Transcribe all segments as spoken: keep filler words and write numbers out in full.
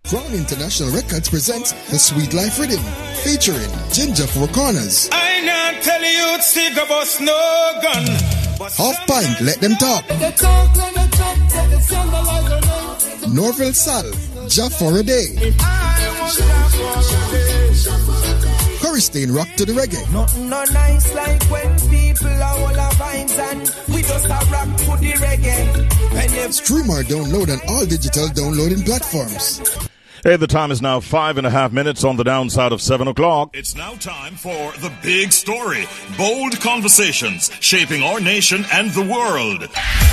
Crown International Records presents The Sweet Life Rhythm, featuring Ginger Four Corners. I not tell you stick a bus no gun. Half Pint, Let Them Talk. Norville Sal, Ja for a Day. Hurricane Rock to the Reggae. Nothing no nice like when people are all our vibes and we just a rock to the reggae. Stream or download on all digital downloading platforms. Hey, the time is now five and a half minutes on the downside of seven o'clock. It's now time for The Big Story. Bold conversations shaping our nation and the world.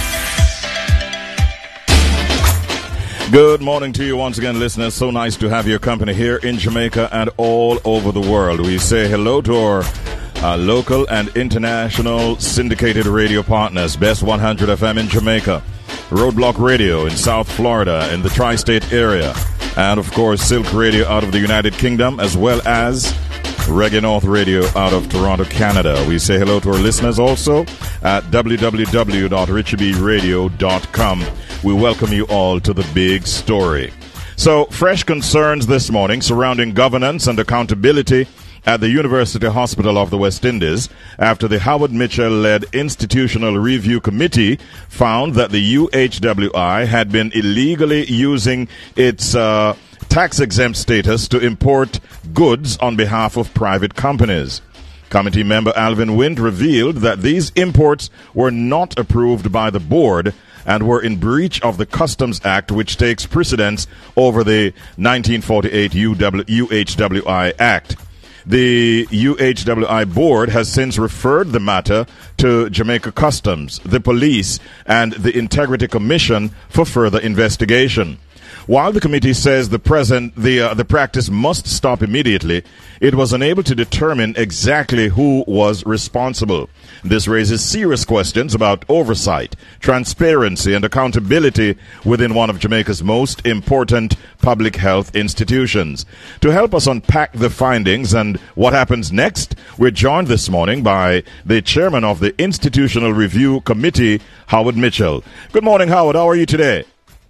Good morning to you once again, listeners. So nice to have your company here in Jamaica and all over the world. We say hello to our uh, local and international syndicated radio partners. Best one hundred F M in Jamaica, Roadblock Radio in South Florida in the tri-state area, and of course Silk Radio out of the United Kingdom, as well as Reggae North Radio out of Toronto, Canada. We say hello to our listeners also at w w w dot richie b radio dot com. We welcome you all to The Big Story. So, fresh concerns this morning surrounding governance and accountability at the University Hospital of the West Indies after the Howard Mitchell-led Institutional Review Committee found that the U H W I had been illegally using its uh, tax-exempt status to import goods on behalf of private companies. Committee member Alvin Wind revealed that these imports were not approved by the board and were in breach of the Customs Act, which takes precedence over the nineteen forty-eight U H W I Act. The U H W I board has since referred the matter to Jamaica Customs, the police, and the Integrity Commission for further investigation. While the committee says the present the uh, the practice must stop immediately, it was unable to determine exactly who was responsible. This raises serious questions about oversight, transparency, and accountability within one of Jamaica's most important public health institutions. To help us unpack the findings and what happens next, we're joined this morning by the chairman of the Institutional Review Committee, Howard Mitchell. Good morning, Howard. How are you today?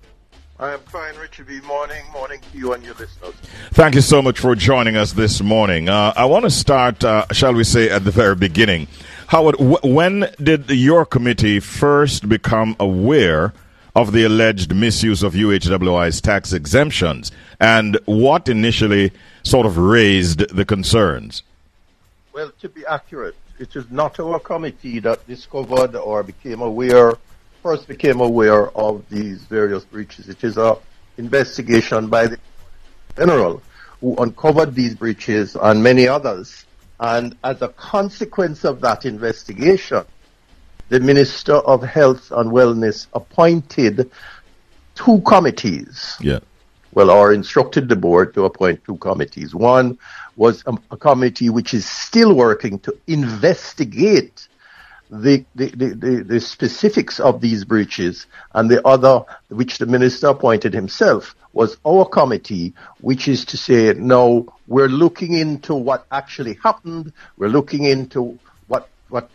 I am fine, Richard B. Morning. Morning to you and your listeners. Thank you so much for joining us this morning. Uh, I want to start, uh, shall we say, at the very beginning. Howard, w- when did your committee first become aware of the alleged misuse of U H W I's tax exemptions, and what initially sort of raised the concerns? Well, to be accurate, it is not our committee that discovered or became aware first became aware of these various breaches. It is an investigation by the General who uncovered these breaches and many others. And as a consequence of that investigation, the Minister of Health and Wellness appointed two committees. Yeah. Well, or instructed the board to appoint two committees. One was a, a committee which is still working to investigate The, the, the, the specifics of these breaches, and the other, which the minister appointed himself, was our committee, which is to say, no, we're looking into what actually happened, we're looking into what, what,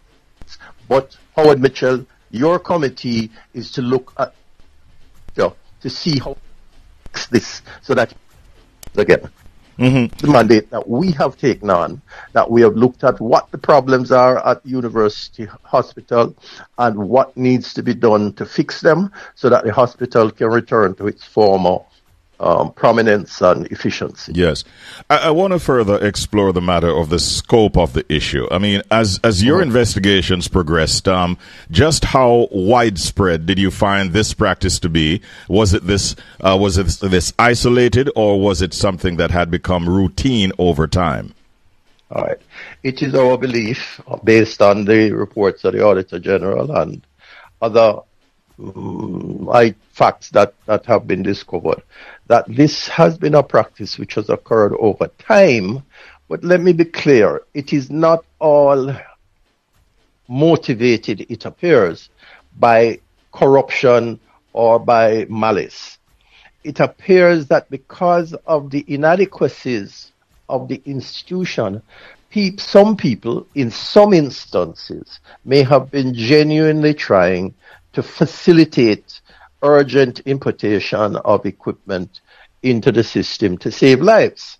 but Howard Mitchell, your committee is to look at, you know, to see how this, so that, again, Mm-hmm. the mandate that we have taken on, that we have looked at what the problems are at University Hospital and what needs to be done to fix them so that the hospital can return to its former um, prominence and efficiency. Yes. I, I want to further explore the matter of the scope of the issue. I mean, as as your mm-hmm. investigations progressed, um, just how widespread did you find this practice to be? Was it this uh, was it this isolated, or was it something that had become routine over time? All right. It is our belief, based on the reports of the Auditor General and other um, facts that, that have been discovered, that this has been a practice which has occurred over time. But let me be clear, it is not all motivated, it appears, by corruption or by malice. It appears that because of the inadequacies of the institution, pe- some people, in some instances, may have been genuinely trying to facilitate urgent importation of equipment into the system to save lives.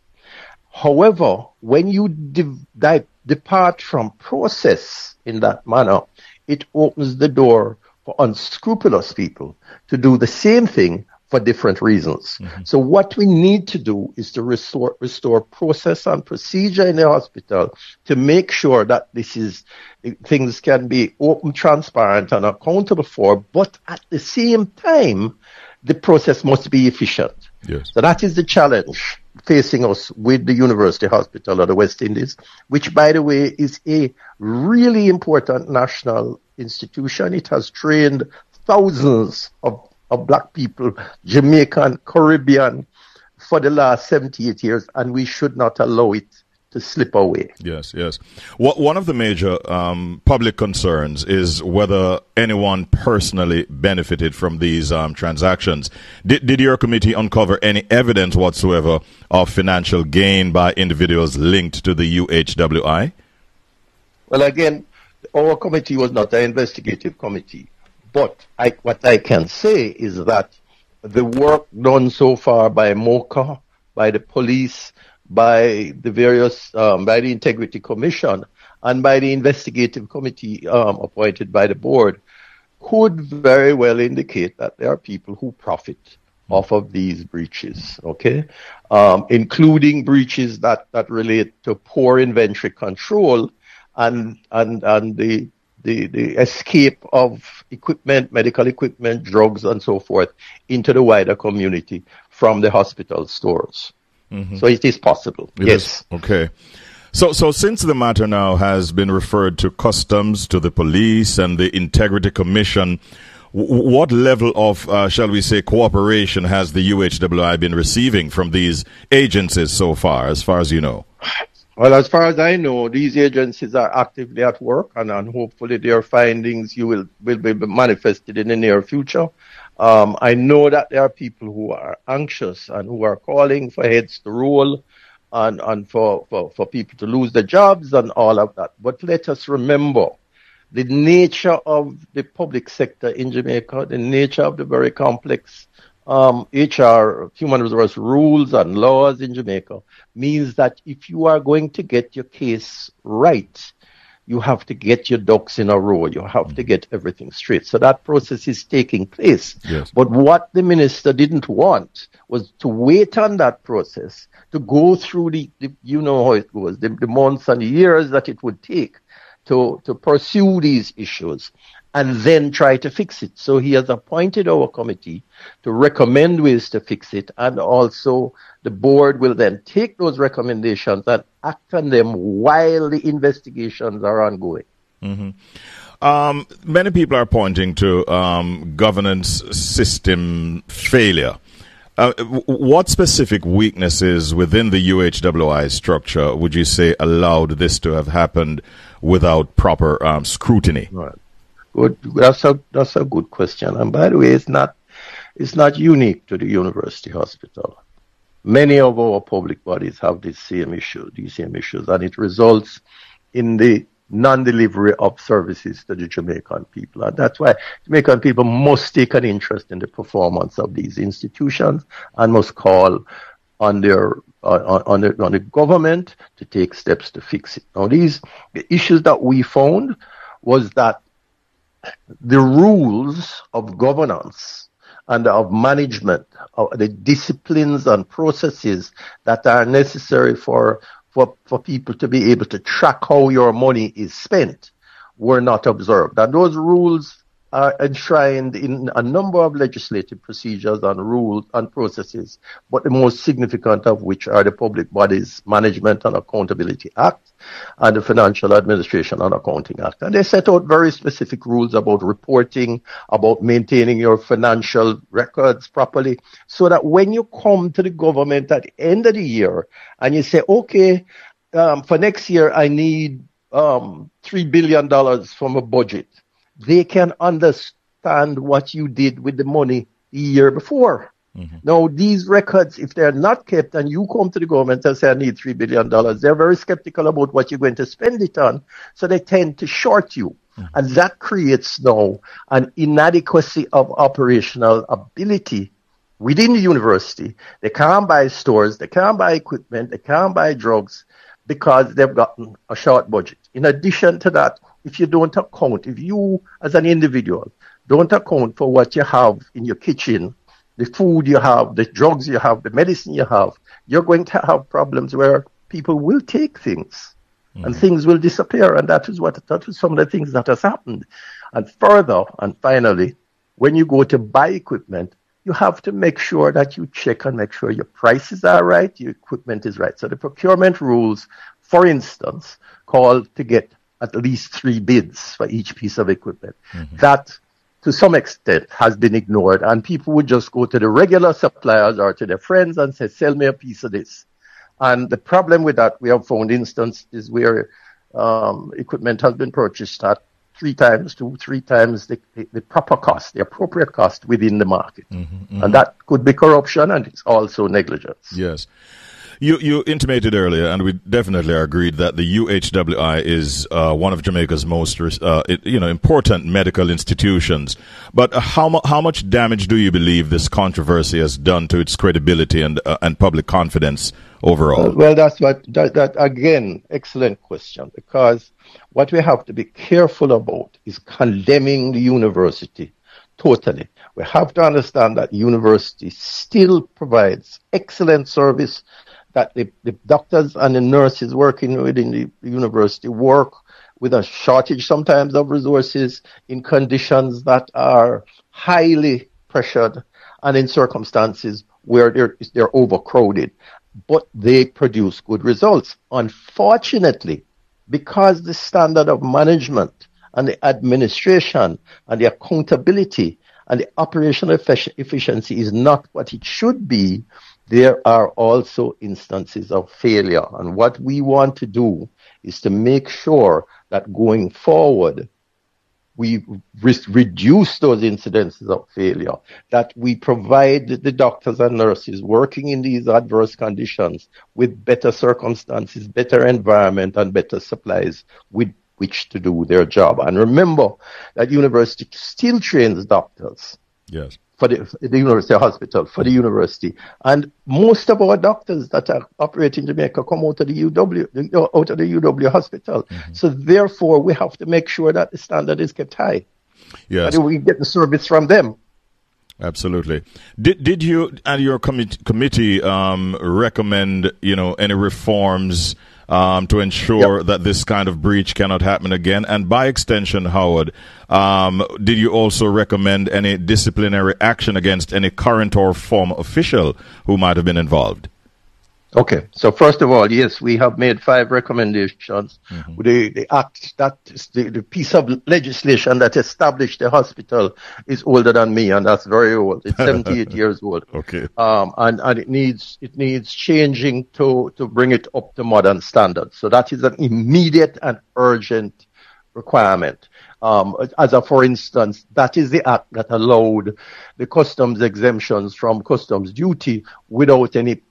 However, when you de- de- depart from process in that manner, it opens the door for unscrupulous people to do the same thing for different reasons. Mm-hmm. So what we need to do is to restore, restore process and procedure in the hospital to make sure that this is, things can be open, transparent, and accountable for, but at the same time, the process must be efficient. Yes. So that is the challenge facing us with the University Hospital of the West Indies, which, by the way, is a really important national institution. It has trained thousands of of black people, Jamaican, Caribbean, for the last seventy-eight years, and we should not allow it to slip away. Yes, yes. What, one of the major um, public concerns is whether anyone personally benefited from these um, transactions. Did, did your committee uncover any evidence whatsoever of financial gain by individuals linked to the U H W I? Well, again, our committee was not an investigative committee. But I, what I can say is that the work done so far by MOCA, by the police, by the various, um, by the Integrity Commission, and by the investigative committee um, appointed by the board, could very well indicate that there are people who profit off of these breaches, okay, um, including breaches that, that relate to poor inventory control and and and the The, the escape of equipment, medical equipment, drugs, and so forth into the wider community from the hospital stores. Mm-hmm. So it is possible. It yes. Is. Okay. So, so since the matter now has been referred to customs, to the police, and the Integrity Commission, w- what level of, uh, shall we say, cooperation has the U H W I been receiving from these agencies so far, as far as you know? Well, as far as I know, these agencies are actively at work, and, and hopefully their findings you will, will be manifested in the near future. Um, I know that there are people who are anxious and who are calling for heads to roll and, and for, for, for people to lose their jobs and all of that. But let us remember the nature of the public sector in Jamaica, the nature of the very complex Um, H R, human resource rules and laws in Jamaica, means that if you are going to get your case right, you have to get your ducks in a row. You have mm. to get everything straight. So that process is taking place. Yes. But what the minister didn't want was to wait on that process, to go through the, the you know how it goes, the, the months and years that it would take to, to pursue these issues, and then try to fix it. So he has appointed our committee to recommend ways to fix it, and also the board will then take those recommendations and act on them while the investigations are ongoing. Mm-hmm. Um, many people are pointing to um, governance system failure. Uh, what specific weaknesses within the U H W I structure would you say allowed this to have happened without proper um, scrutiny? Right. Good. That's a that's a good question. And by the way, it's not it's not unique to the University Hospital. Many of our public bodies have this same issue, these same issues, and it results in the non-delivery of services to the Jamaican people. And that's why Jamaican people must take an interest in the performance of these institutions and must call on their uh, on, the, on the government to take steps to fix it. Now, these the issues that we found was that the rules of governance and of management, of the disciplines and processes that are necessary for, for, for people to be able to track how your money is spent were not observed. And those rules are enshrined in a number of legislative procedures and rules and processes, but the most significant of which are the Public Bodies Management and Accountability Act and the Financial Administration and Accounting Act. And they set out very specific rules about reporting, about maintaining your financial records properly, so that when you come to the government at the end of the year and you say, okay, um, for next year I need um, three billion dollars from a budget, they can understand what you did with the money the year before. Mm-hmm. Now, these records, if they're not kept and you come to the government and say, I need three billion dollars, they're very skeptical about what you're going to spend it on. So they tend to short you. Mm-hmm. And that creates now an inadequacy of operational ability within the university. They can't buy stores, they can't buy equipment, they can't buy drugs because they've gotten a short budget. In addition to that, if you don't account, if you as an individual don't account for what you have in your kitchen, the food you have, the drugs you have, the medicine you have, you're going to have problems where people will take things mm. and things will disappear. And that is what, that is some of the things that has happened. And further, and finally, when you go to buy equipment, you have to make sure that you check and make sure your prices are right, your equipment is right. So the procurement rules, for instance, call to get at least three bids for each piece of equipment. Mm-hmm. That, to some extent, has been ignored, and people would just go to the regular suppliers or to their friends and say, sell me a piece of this. And the problem with that, we have found instances where um, equipment has been purchased at three times, two, three times the, the, the proper cost, the appropriate cost within the market. Mm-hmm, mm-hmm. And that could be corruption, and it's also negligence. Yes. You you intimated earlier, and we definitely are agreed that the U H W I is uh, one of Jamaica's most uh, it, you know important medical institutions. But how mu- how much damage do you believe this controversy has done to its credibility and uh, and public confidence overall? Uh, well, that's what that, that again, excellent question. Because what we have to be careful about is condemning the university totally. We have to understand that university still provides excellent service, that the, the doctors and the nurses working within the university work with a shortage sometimes of resources in conditions that are highly pressured and in circumstances where they're, they're overcrowded. But they produce good results. Unfortunately, because the standard of management and the administration and the accountability and the operational efficiency is not what it should be, there are also instances of failure. And what we want to do is to make sure that going forward, we re- reduce those incidences of failure, that we provide the doctors and nurses working in these adverse conditions with better circumstances, better environment, and better supplies with which to do their job. And remember that university still trains doctors. Yes. For the, the university hospital, for the university. And most of our doctors that are operating in Jamaica come out of the U W, out of the U W hospital. Mm-hmm. So therefore, we have to make sure that the standard is kept high. Yes. And we get the service from them. Absolutely. Did did you and your committee committee um, recommend, you know, any reforms um, to ensure yep. that this kind of breach cannot happen again? And by extension, Howard, um, did you also recommend any disciplinary action against any current or former official who might have been involved? Okay, so first of all, yes, we have made five recommendations. Mm-hmm. The, the act, that the, the piece of legislation that established the hospital is older than me, and that's very old. It's seventy-eight years old. Okay. Um, and, and it needs, it needs changing to, to bring it up to modern standards. So that is an immediate and urgent requirement. Um, as a, for instance, that is the act that allowed the customs exemptions from customs duty without any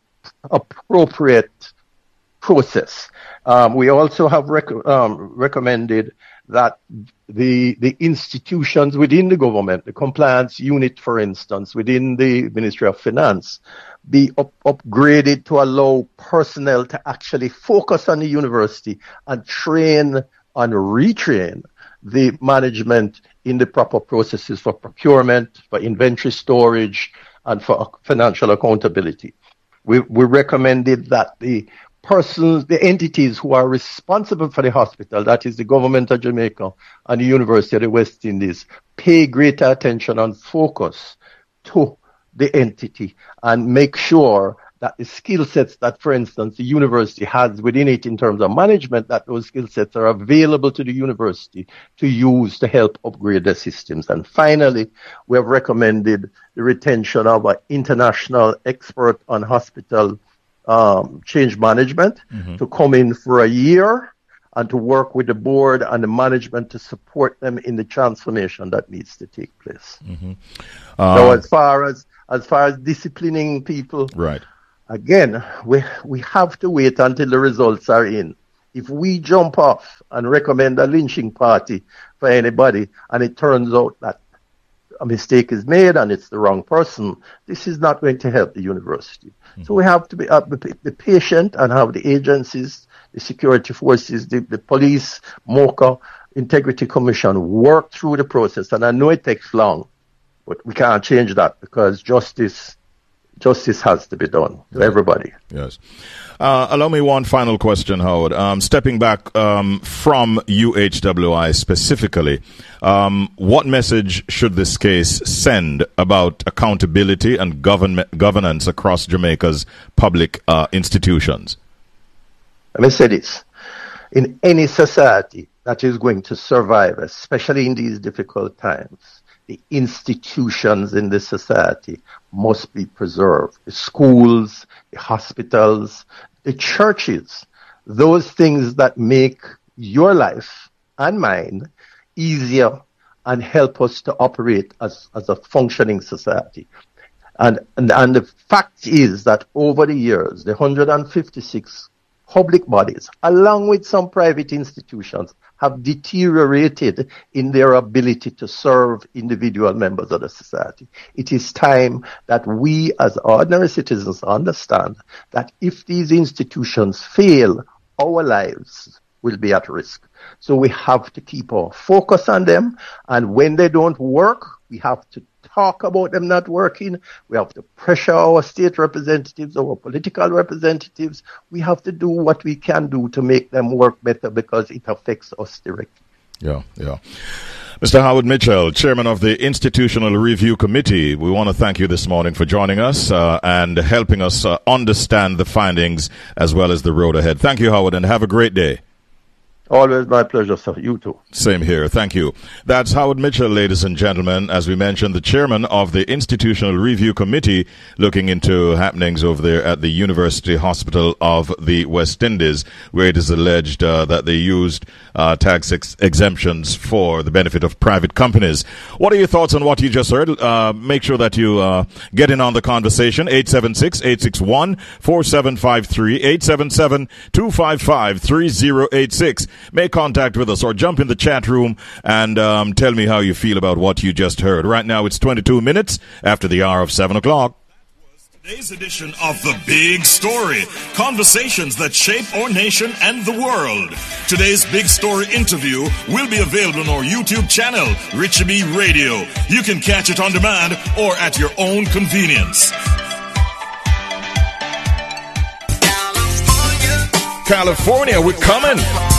appropriate process. Um, we also have rec- um, recommended that the the institutions within the government, the compliance unit, for instance, within the Ministry of Finance, be up- upgraded to allow personnel to actually focus on the university and train and retrain the management in the proper processes for procurement, for inventory storage, and for financial accountability. We, we recommended that the persons, the entities who are responsible for the hospital, that is the government of Jamaica and the University of the West Indies, pay greater attention and focus to the entity and make sure that the skill sets that, for instance, the university has within it in terms of management, that those skill sets are available to the university to use to help upgrade their systems. And finally, we have recommended the retention of an international expert on hospital um, change management mm-hmm. to come in for a year and to work with the board and the management to support them in the transformation that needs to take place. Mm-hmm. Uh, so as far as as far as disciplining people, right. Again, we we have to wait until the results are in. If we jump off and recommend a lynching party for anybody, and it turns out that a mistake is made and it's the wrong person, this is not going to help the university. Mm-hmm. So we have to be, uh, be patient and have the agencies, the security forces, the, the police, MOCA, Integrity Commission work through the process. And I know it takes long, but we can't change that because justice justice has to be done to everybody. Yes. Uh, allow me one final question, Howard. Um, stepping back um, from U H W I specifically, um, what message should this case send about accountability and government governance across Jamaica's public uh, institutions? Let me say this. In any society that is going to survive, especially in these difficult times, the institutions in the society must be preserved. The schools, the hospitals, the churches, those things that make your life and mine easier and help us to operate as, as a functioning society. And, and, and the fact is that over the years, the one hundred fifty-six public bodies, along with some private institutions, have deteriorated in their ability to serve individual members of the society. It is time that we as ordinary citizens understand that if these institutions fail, our lives will be at risk. So we have to keep our focus on them, and when they don't work, we have to talk about them not working. We have to pressure our state representatives, our political representatives. We have to do what we can do to make them work better because it affects us directly. Yeah, yeah. Mister Howard Mitchell, Chairman of the Institutional Review Committee, we want to thank you this morning for joining us uh, and helping us uh, understand the findings as well as the road ahead. Thank you, Howard, and have a great day. Always my pleasure, sir. You too. Same here. Thank you. That's Howard Mitchell, ladies and gentlemen, as we mentioned, the chairman of the Institutional Review Committee, looking into happenings over there at the University Hospital of the West Indies, where it is alleged uh, that they used uh, tax ex- exemptions for the benefit of private companies. What are your thoughts on what you just heard? Uh, make sure that you uh, get in on the conversation. eight seven six, eight six one, four seven five three, eight seven seven, two five five, three zero eight six. Make contact with us or jump in the chat room and um, tell me how you feel about what you just heard. Right now it's twenty-two minutes after the hour of seven o'clock. Today's edition of The Big Story, conversations that shape our nation and the world. Today's Big Story interview will be available on our YouTube channel, Richie B Radio. You can catch it on demand or at your own convenience. California, we're coming.